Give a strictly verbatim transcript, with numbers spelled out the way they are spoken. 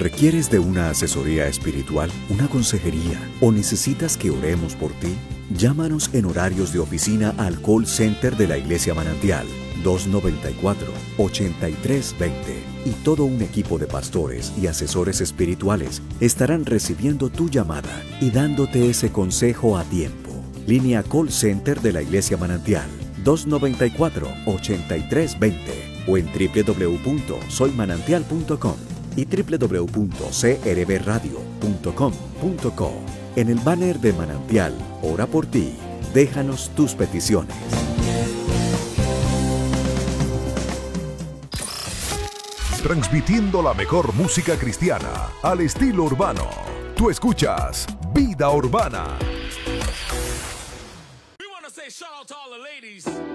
¿Requieres de una asesoría espiritual, una consejería o necesitas que oremos por ti? Llámanos en horarios de oficina al call center de la Iglesia Manantial dos noventa y cuatro, ochenta y tres veinte y todo un equipo de pastores y asesores espirituales estarán recibiendo tu llamada y dándote ese consejo a tiempo. Línea Call Center de la Iglesia Manantial dos noventa y cuatro, ochenta y tres veinte o en doble u doble u doble u punto soy manantial punto com y doble u doble u doble u punto c r b radio punto com punto co. En el banner de Manantial, ora por ti. Déjanos tus peticiones. Transmitiendo la mejor música cristiana al estilo urbano. Tú escuchas Vida Urbana. We want to say shout out to all the ladies.